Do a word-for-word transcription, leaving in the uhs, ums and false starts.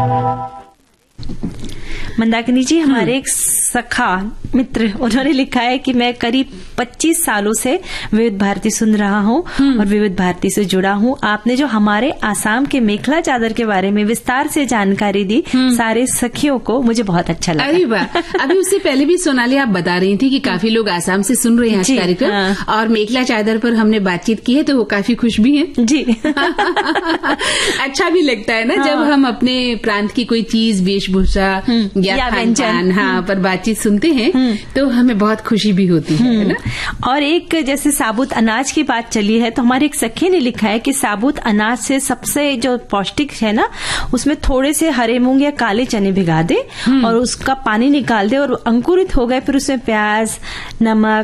मंदाकिनी जी, हमारे एक सखा मित्र, उन्होंने लिखा है कि मैं करीब पच्चीस सालों से विविध भारती सुन रहा हूँ और विविध भारती से जुड़ा हूँ। आपने जो हमारे आसाम के मेखला चादर के बारे में विस्तार से जानकारी दी सारे सखियों को, मुझे बहुत अच्छा लगा। अरे वाह, अभी उससे पहले भी सोनाली आप बता रही थी कि काफी लोग आसाम से सुन रहे हैं आज कार्यक्रम, हाँ। और मेखला चादर पर हमने बातचीत की है तो वो काफी खुश भी हैं। जी। अच्छा भी लगता है ना, हाँ। जब हम अपने प्रांत की कोई चीज, वेशभूषा या, या व्यंजन, हाँ, पर बातचीत सुनते हैं तो हमें बहुत खुशी भी होती है ना। और एक जैसे साबुत अनाज की बात चली है तो हमारे एक सखी ने लिखा है कि साबुत अनाज से सबसे जो पौष्टिक है ना, उसमें थोड़े से हरे मूंग या काले चने भिगा दे और उसका पानी निकाल दे और अंकुरित हो गए, फिर उसमें प्याज, नमक,